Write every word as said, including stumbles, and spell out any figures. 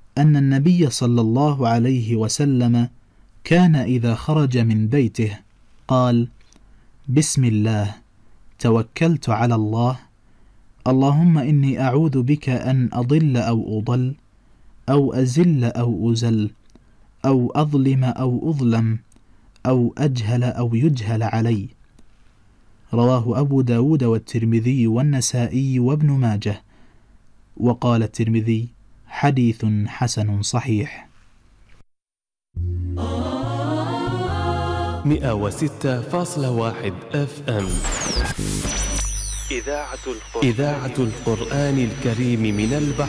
أن النبي صلى الله عليه وسلم كان إذا خرج من بيته قال: بسم الله، توكلت على الله، اللهم إني أعوذ بك أن أضل أو أضل، أو أزل أو أزل، أو أظلم أو أظلم، أو أجهل أو يجهل علي. رواه أبو داود والترمذي والنسائي وابن ماجه. وقال الترمذي: حديث حسن صحيح. مئة وستة فاصلة واحد اف ام إذاعة القرآن, إذاعة القرآن الكريم من البحر.